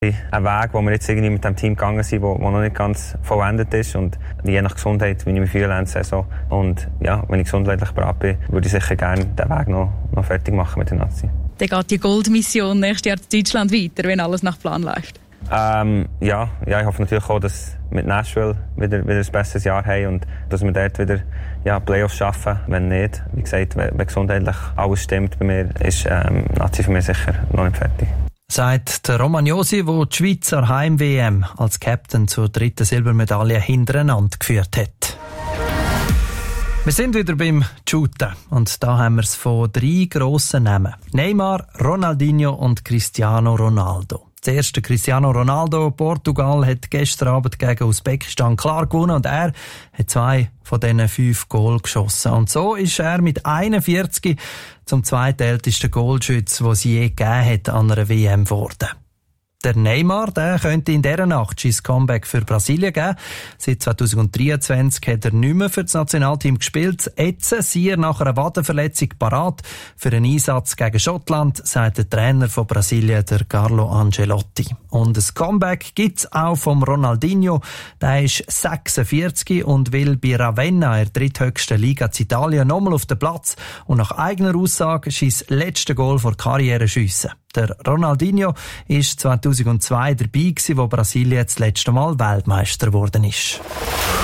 Ein Weg, wo wir jetzt irgendwie mit dem Team gegangen sind, der noch nicht ganz vollendet ist. Und je nach Gesundheit, wie ich mich fühle in der Saison. Und ja, wenn ich gesundheitlich bereit bin, würde ich sicher gerne den Weg noch fertig machen mit der Nazi. Dann geht die Goldmission nächstes Jahr in Deutschland weiter, wenn alles nach Plan läuft. Ja, ich hoffe natürlich auch, dass wir mit Nashville wieder ein besseres Jahr haben und dass wir dort wieder Playoffs schaffen. Wenn nicht, wie gesagt, wenn gesundheitlich alles stimmt bei mir, ist Nazi für mich sicher noch nicht fertig. Sagt der Romagnosi, der die Schweizer Heim-WM als Captain zur 3. Silbermedaille hintereinander geführt hat. Wir sind wieder beim Shooten und da haben wir es von 3 grossen Namen. Neymar, Ronaldinho und Cristiano Ronaldo. Das erste Cristiano Ronaldo, Portugal, hat gestern Abend gegen Usbekistan klar gewonnen und er hat 2 von diesen 5 Goal geschossen. Und so ist er mit 41 zum zweitältesten Goalschütz, den es je gegeben hat, an einer WM geworden. Der Neymar, der könnte in dieser Nacht sein Comeback für Brasilien geben. Seit 2023 hat er nicht mehr für das Nationalteam gespielt. Jetzt sei er nach einer Wadenverletzung parat für einen Einsatz gegen Schottland, sagt der Trainer von Brasilien, der Carlo Ancelotti. Und ein Comeback gibt's auch vom Ronaldinho. Der ist 46 und will bei Ravenna, der dritthöchsten Liga in Italien, nochmal auf den Platz und nach eigener Aussage sein letztes Goal vor Karriere schiessen. Der Ronaldinho war 2002 dabei, wo Brasilien das letzte Mal Weltmeister geworden ist.